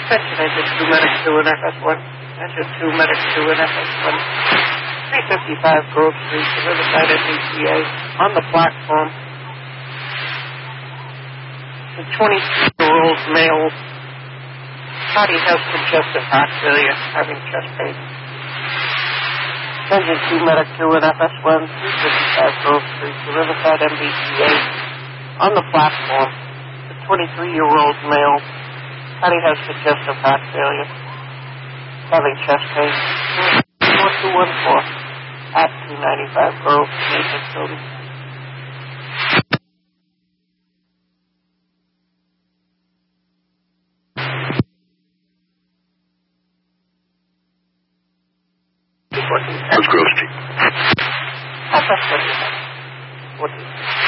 Attention, Engine 2, Medic 2 and FS1. Engine 2, Medic 2 and FS1. 355 Grove Street, the Riverside MBTA, on the platform. The 23-year-old male, body has congestive heart failure, having chest pain. Engine 2, Medic 2 and FS1, 355 Grove Street, the Riverside MBTA, on the platform. The 23-year-old male, body has congestive heart failure, having chest pain. 4214 at 295 Grove, Maintenance Building. How's Grove Street? That's what